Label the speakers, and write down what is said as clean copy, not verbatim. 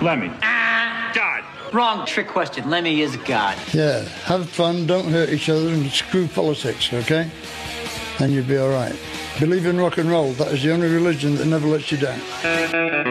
Speaker 1: Lemmy. God.
Speaker 2: Wrong. Trick question. Lemmy is God.
Speaker 3: Yeah, have fun, don't hurt each other, and screw politics, okay? And you'll be all right. Believe in rock and roll. That is the only religion that never lets you down.